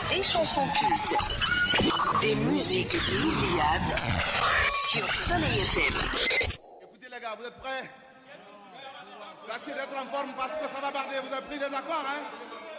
Des chansons cultes, des musiques inoubliables sur Soleil FM. Écoutez les gars, vous êtes prêts? Tâchez d'être en forme parce que ça va barder. Vous avez pris des accords, hein?